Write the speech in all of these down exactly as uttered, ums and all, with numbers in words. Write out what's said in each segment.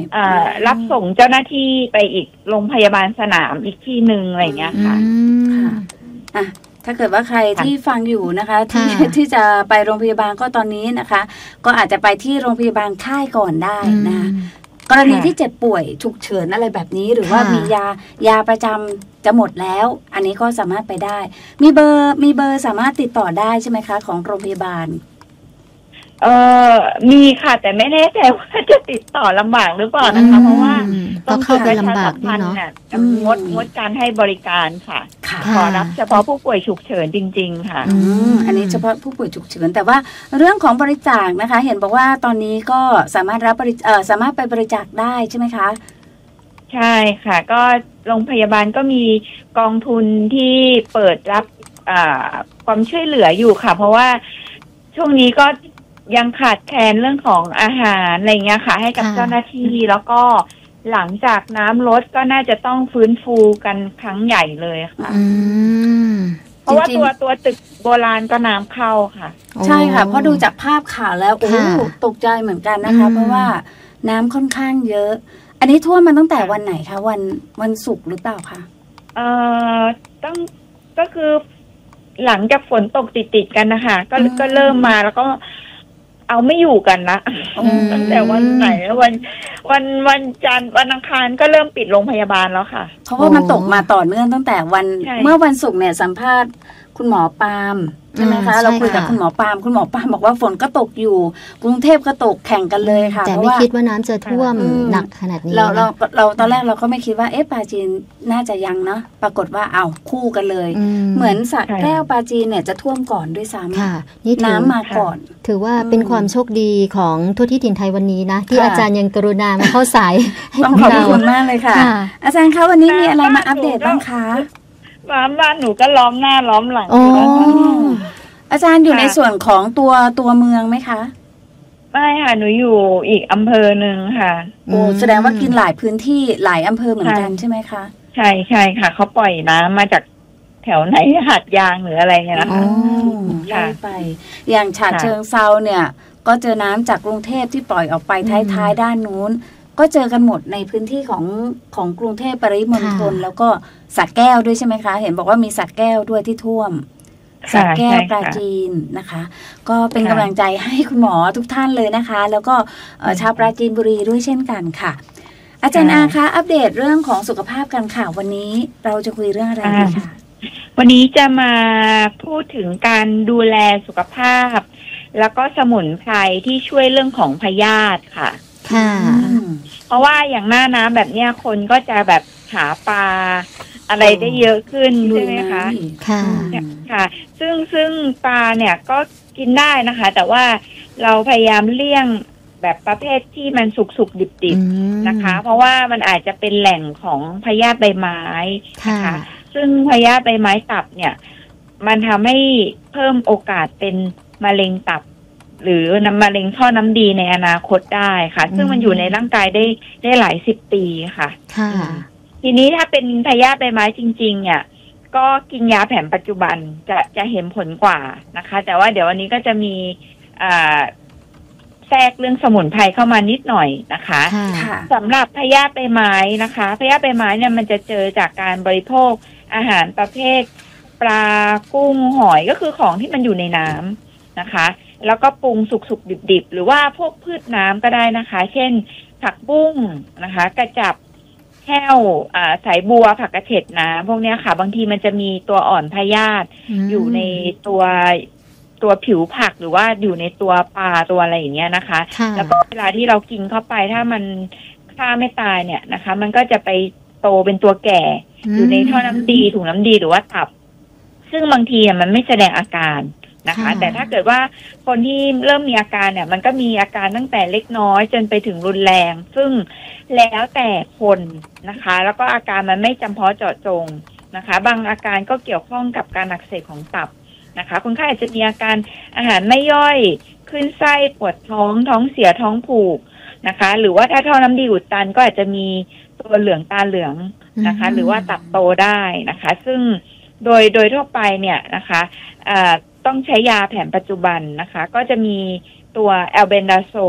รับส่งเจ้าหน้าที่ไปอีกโรงพยาบาลสนามอีกที่หนึ่งอะไรเงี้ยค่ะค่ะอ่ะถ้าเกิดว่าใครที่ฟังอยู่นะคะที่ที่จะไปโรงพยาบาลก็ตอนนี้นะคะก็อาจจะไปที่โรงพยาบาลค่ายก่อนได้นะคะกรณีที่เจ็บป่วยฉุกเฉินอะไรแบบนี้หรือว่ามียายาประจำจะหมดแล้วอันนี้ก็สามารถไปได้มีเบอร์มีเบอร์สามารถติดต่อได้ใช่ไหมคะของโรงพยาบาลเออมีค่ะแต่ไม่แน่ใจว่าจะติดต่อลำบากหรือเปล่านะคะเพราะว่าต้องเข้าไปลำบากด้วยเนาะงดงดการให้บริการค่ะขอรับเฉพาะผู้ป่วยฉุกเฉินจริงๆค่ะอันนี้เฉพาะผู้ป่วยฉุกเฉินแต่ว่าเรื่องของบริจาคนะคะเห็นบอกว่าตอนนี้ก็สามารถรับบริเออสามารถไปบริจาคได้ใช่ไหมคะใช่ค่ะก็โรงพยาบาลก็มีกองทุนที่เปิดรับความช่วยเหลืออยู่ค่ะเพราะว่าช่วงนี้ก็ยังขาดแคลนเรื่องของอาหารอะไรเงี้ยค่ะให้กับเจ้าหน้าที่แล้วก็หลังจากน้ำลดก็น่าจะต้องฟื้นฟูกันครั้งใหญ่เลยค่ะเพราะว่าตัวตัวตึกโบราณก็น้ำเข้าค่ะใช่ค่ะเพราะดูจากภาพข่าวแล้วโอ้ตกใจเหมือนกันนะคะเพราะว่าน้ำค่อนข้างเยอะอันนี้ท่วมมันตั้งแต่วันไหนคะวันวันศุกร์หรือเปล่าคะเอ่อต้องก็คือหลังจากฝนตกติดๆกันนะคะก็ก็เริ่มมาแล้วก็เอาไม่อยู่กันนะตั้งแต่วันไหนวันวันวันจันทร์วันอังคารก็เริ่มปิดโรงพยาบาลแล้วค่ะเพราะว่ามันตกมาต่อเนื่องตั้งแต่วันเมื่อวันศุกร์เนี่ยสัมภาษณ์คุณหมอปาล์มใช่ไหมคะเราคุยกับคุณหมอปาล์มคุณหมอปาล์มบอกว่าฝนก็ตกอยู่กรุงเทพก็ตกแข่งกันเลยค่ะแต่ไม่คิดว่าน้ำจะท่วมหนักขนาดนี้เราเราเราตอนแรกเราก็ไม่คิดว่าเอ๊ะปราจีนน่าจะยังเนาะปรากฏว่าเอาคู่กันเลยเหมือนสระแก้วปราจีนเนี่ยจะท่วมก่อนด้วยซ้ำน้ำมาก่อนถือว่าเป็นความโชคดีของทั่วที่ถิ่นไทยวันนี้นะที่อาจารย์ยังกรุณามาเข้าสายต้องขอบคุณมากเลยค่ะอาจารย์คะวันนี้มีอะไรมาอัปเดตบ้างคะบ้านบ้านหนูก็ล้อมหน้าล้อมหลังอาจารย์อยู่ในส่วนของตัวตัวเมืองไหมคะไม่ค่ะหนูอยู่อีกอำเภอหนึ่งค่ะโอ้แสดงว่ากินหลายพื้นที่หลายอำเภอเหมือนกันใช่ไหมคะใช่ใช่ค่ะเขาปล่อยน้ำมาจากแถวไหนหาดยางหรืออะไรเนี่ยนะคะไล่ไปอย่างฉะเชิงเซาเนี่ยก็เจอน้ำจากกรุงเทพที่ปล่อยออกไปท้ายๆด้านนู้นก็เจอกันหมดในพื้นที่ของของกรุงเทพปริมณฑลแล้วก็สระแก้วด้วยใช่ไหมคะเห็นบอกว่ามีสระแก้วด้วยที่ท่วมสระแก้วปราจีนนะคะก็เป็นกำลังใจให้คุณหมอทุกท่านเลยนะคะแล้วก็ชาวปราจีนบุรีด้วยเช่นกันค่ะอาจารย์อาคะอัปเดตเรื่องของสุขภาพกันค่ะวันนี้เราจะคุยเรื่องอะไรดีคะวันนี้จะมาพูดถึงการดูแลสุขภาพแล้วก็สมุนไพรที่ช่วยเรื่องของพยาธิค่ะค่ะเพราะว่าอย่างหน้าน้ำแบบเนี้ยคนก็จะแบบหาปลาอะไรได้เยอะขึ้นใช่ไหมคะค่ะค่ะซึ่งซึ่งปลาเนี่ยก็กินได้นะคะแต่ว่าเราพยายามเลี่ยงแบบประเภทที่มันสุกๆดิบๆนะคะเพราะว่ามันอาจจะเป็นแหล่งของพยาธิใบไม้ค่ะซึ่งพยาธิใบไม้ตับเนี่ยมันทำให้เพิ่มโอกาสเป็นมะเร็งตับหรือน้ำมะเร็งท่อน้ำดีในอนาคตได้ค่ะซึ่งมันอยู่ในร่างกายได้ได้หลายสิบปีค่ะค่ะทีนี้ถ้าเป็นพยาธิใบไม้จริงๆเนี่ยก็กินยาแผนปัจจุบันจะจะเห็นผลกว่านะคะแต่ว่าเดี๋ยววันนี้ก็จะมีอ่าแทรกเรื่องสมุนไพรเข้ามานิดหน่อยนะคะสำหรับพยาธิใบไม้นะคะพยาธิใบไม้เนี่ยมันจะเจอจากการบริโภคอาหารประเภทปลากุ้งหอยก็คือของที่มันอยู่ในน้ำนะคะแล้วก็ปรุงสุกๆดิบๆหรือว่าพวกพืชน้ำก็ได้นะคะเช่นผักบุ้งนะคะกระจับแห้วอ่าสายบัวผักกระเฉดน้ำพวกนี้ค่ะบางทีมันจะมีตัวอ่อนพยาธิอยู่ในตัวตัวผิวผักหรือว่าอยู่ในตัวปลาตัวอะไรอย่างเงี้ยนะคะแล้วก็เวลาที่เรากินเข้าไปถ้ามันฆ่าไม่ตายเนี่ยนะคะมันก็จะไปโตเป็นตัวแก่อยู่ในท่อน้ำดีถุงน้ำดีหรือว่าตับซึ่งบางทีมันไม่แสดงอาการนะคะแต่ถ้าเกิดว่าคนที่เริ่มมีอาการเนี่ยมันก็มีอาการตั้งแต่เล็กน้อยจนไปถึงรุนแรงซึ่งแล้วแต่คนนะคะแล้วก็อาการมันไม่จำเพาะเจาะจงนะคะบางอาการก็เกี่ยวข้องกับการอักเสบของตับนะคะคนไข้อาจจะมีอาการอาหารไม่ย่อยขึ้นไส้ปวดท้องท้องเสียท้องผูกนะคะหรือว่าถ้าท่อน้ำดีอุดตันก็อาจจะมีตัวเหลืองตาเหลืองนะคะหรือว่าตับโตได้นะคะซึ่งโดยโดยทั่วไปเนี่ยนะคะต้องใช้ยาแผนปัจจุบันนะคะก็จะมีตัวแอลเบนดาโซน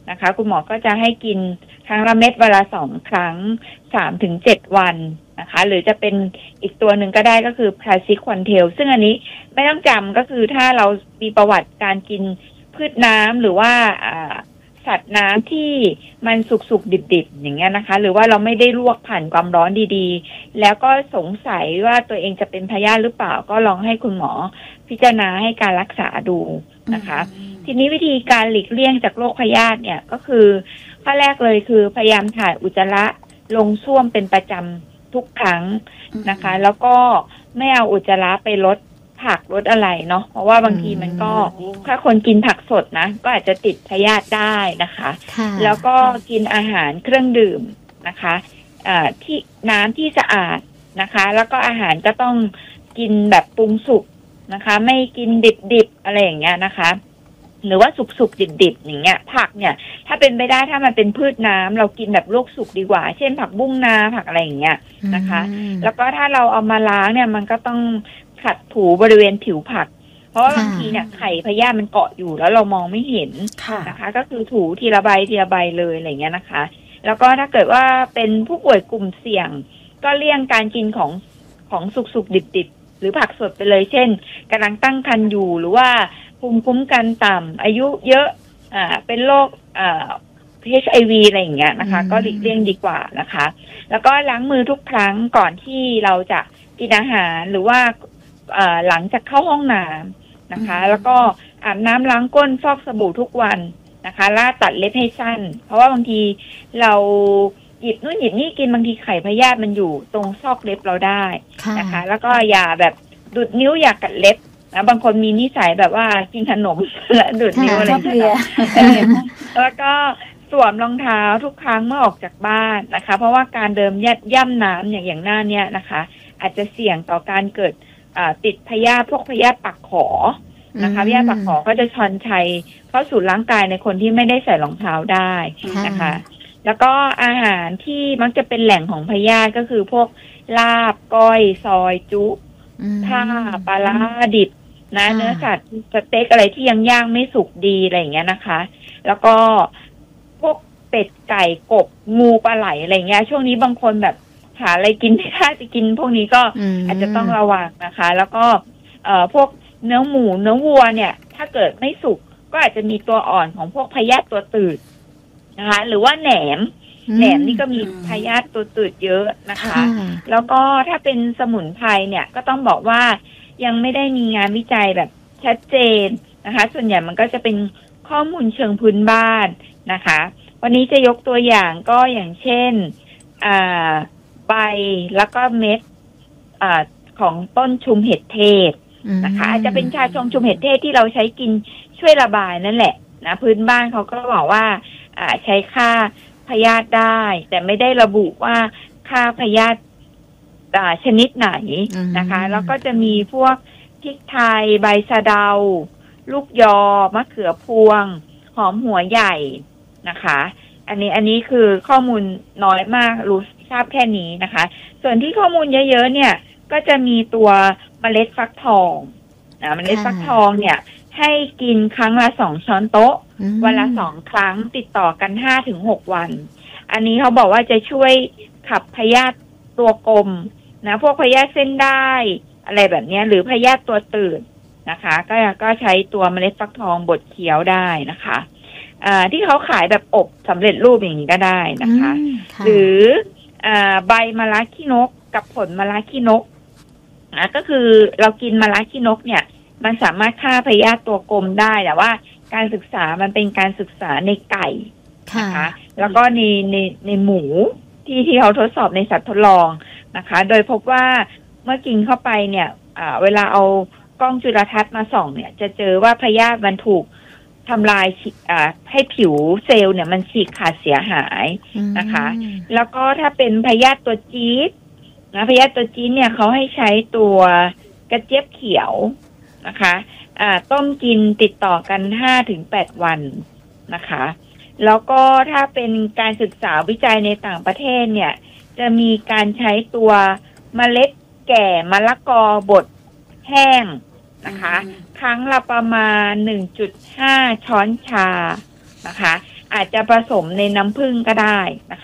นะคะ คุณหมอก็จะให้กินครั้งละเม็ดเวลาสองครั้งสามถึงเจ็ดวันนะคะหรือจะเป็นอีกตัวหนึ่งก็ได้ก็คือพาซิควันเทลซึ่งอันนี้ไม่ต้องจำก็คือถ้าเรามีประวัติการกินพืชน้ำหรือว่าสัตว์น้ำที่มันสุกๆดิบๆอย่างเงี้ยนะคะหรือว่าเราไม่ได้ลวกผ่านความร้อนดีๆแล้วก็สงสัยว่าตัวเองจะเป็นพยาธิหรือเปล่าก็ลองให้คุณหมอพิจารณาให้การรักษาดูนะคะทีนี้วิธีการหลีกเลี่ยงจากโรคพยาธิเนี่ยก็คือข้อแรกเลยคือพยายามถ่ายอุจจาระลงส้วมเป็นประจำทุกครั้งนะคะแล้วก็ไม่เอาอุจจาระไปลดผักลดอะไรเนาะเพราะว่าบางทีมันก็ถ้าคนกินผักสดนะก็อาจจะติดพยาธิได้นะคะแล้วก็กินอาหารเครื่องดื่มนะคะอ่าที่น้ำที่สะอาดนะคะแล้วก็อาหารก็ต้องกินแบบปรุงสุกนะคะไม่กินดิบๆอะไรอย่างเงี้ยนะคะหรือว่าสุกๆดิบๆอย่างเงี้ยผักเนี่ยถ้าเป็นไปได้ถ้ามันเป็นพืชน้ำเรากินแบบลวกสุกดีกว่าเช่นผักบุ้งนาผักอะไรอย่างเงี้ยนะคะแล้วก็ถ้าเราเอามาล้างเนี่ยมันก็ต้องขัดถูบริเวณผิวผักเพราะว่าบางทีเนี่ยไข่พยาธิมันเกาะอยู่แล้วเรามองไม่เห็นนะคะก็คือถูทีละใบทีละใบเลยอะไรเงี้ยนะคะแล้วก็ถ้าเกิดว่าเป็นผู้ป่วยกลุ่มเสี่ยงก็เลี่ยงการกินของของสุกๆดิบๆหรือผักสดไปเลยเช่นกำลังตั้งครรภ์อยู่หรือว่าภูมิคุ้มกันต่ำอายุเยอะอ่าเป็นโรคอ่า เอช ไอ วี อะไรอย่างเงี้ยนะคะก็หลีกเลี่ยงดีกว่านะคะแล้วก็ล้างมือทุกครั้งก่อนที่เราจะกินอาหารหรือว่าหลังจากเข้าห้องน้ำนะคะแล้วก็อาบน้ำล้างก้นฟอกสบู่ทุกวันนะคะล่าตัดเล็บให้สั้นเพราะว่าบางทีเราหยิบนู่นหยิบนี่กินบางทีไข่พยาธิมันอยู่ตรงซอกเล็บเราได้นะคะแล้วก็อย่าแบบดูดนิ้วอย่ากัดเล็บนะบางคนมีนิสัยแบบว่ากินขนมและดูดนิ้วอะไรอย่างเงี้ยแล้วก็สวมรองเท้าทุกครั้งเมื่อออกจากบ้านนะคะเพราะว่าการเดินย่ำน้ำอย่างอย่างหน้าเนี้ยนะคะอาจจะเสี่ยงต่อการเกิดติดพยาธิพวกพยาธิปากขอนะคะพยาธิปากขอก็จะชอนชัยเข้าสู่ร่างกายในคนที่ไม่ได้ใส่รองเท้าได้นะคะแล้วก็อาหารที่มักจะเป็นแหล่งของพยาธิก็คือพวกลาบก้อยซอยจุท่าปลาร้าดิบนะเนื้อสัตว์สเต็กอะไรที่ยังย่างไม่สุกดีอะไรอย่างเงี้ยนะคะแล้วก็พวกเป็ดไก่กบงูปลาไหลอะไรเงี้ยช่วงนี้บางคนแบบหาอะไรกินไม่ได้จะกินพวกนี้ก็อาจจะต้องระวังนะคะแล้วก็เอ่อพวกเนื้อหมูเนื้อวัวเนี่ยถ้าเกิดไม่สุกก็อาจจะมีตัวอ่อนของพวกพยาธิตัวตืดนะคะหรือว่าแหนมแหนมนี่ก็มีพยาธิตัวตืดเยอะนะคะแล้วก็ถ้าเป็นสมุนไพรเนี่ยก็ต้องบอกว่ายังไม่ได้มีงานวิจัยแบบชัดเจนนะคะส่วนใหญ่มันก็จะเป็นข้อมูลเชิงพื้นบ้านนะคะวันนี้จะยกตัวอย่างก็อย่างเช่นอ่าใบแล้วก็เม็ดอ่าของต้นชุมเห็ดเทศนะคะอาจจะเป็นชาชงชุมเห็ดเทศที่เราใช้กินช่วยระบายนั่นแหละนะพื้นบ้านเขาก็บอกว่าอ่าใช้ฆ่าพยาธิได้แต่ไม่ได้ระบุว่าฆ่าพยาธิชนิดไหนนะคะแล้วก็จะมีพวกพริกไทยใบสะเดาลูกยอมะเขือพวงหอมหัวใหญ่นะคะอันนี้อันนี้คือข้อมูลน้อยมากรู้ทราบแค่นี้นะคะส่วนที่ข้อมูลเยอะๆเนี่ยก็จะมีตัวเมล็ดฟักทองนะเมล็ดฟักทองเนี่ยให้กินครั้งละสองช้อนโต๊ะวันละสองครั้งติดต่อกันห้าถึงหกวันอันนี้เขาบอกว่าจะช่วยขับพยาธิตัวกลมนะพวกพยาธิเส้นได้อะไรแบบนี้หรือพยาธิตัวตืดนะคะก็ก็ใช้ตัวเมล็ดฟักทองบดเคี้ยวได้นะคะอ่าที่เขาขายแบบอบสำเร็จรูปอย่างนี้ก็ได้นะคะหรืออ่าใบมะระขี้นกกับผลมะระขี้นกนะก็คือเรากินมะระขี้นกเนี่ยมันสามารถฆ่าพยาธิตัวกลมได้แต่ว่าการศึกษามันเป็นการศึกษาในไก่นะคะแล้วก็ในในในหมูที่ที่เขาทดสอบในสัตว์ทดลองนะคะโดยพบว่าเมื่อกินเข้าไปเนี่ยอ่าเวลาเอากล้องจุลทรรศน์มาส่องเนี่ยจะเจอว่าพยาธิมันถูกทำลายอ่าให้ผิวเซลล์เนี่ยมันฉีกขาดเสียหายนะคะแล้วก็ถ้าเป็นพยาธิตัวจี๊ดนะพยาธิตัวจี๊ดเนี่ยเขาให้ใช้ตัวกระเจี๊ยบเขียวนะคะอ่าต้มกินติดต่อกัน ห้าถึงแปด วันนะคะแล้วก็ถ้าเป็นการศึกษาวิจัยในต่างประเทศเนี่ยจะมีการใช้ตัวเมล็ดแก่มะละกอบดแห้งนะคะครั้งละประมาณ หนึ่งจุดห้า ช้อนชานะคะอาจจะผสมในน้ำผึ้งก็ได้นะคะ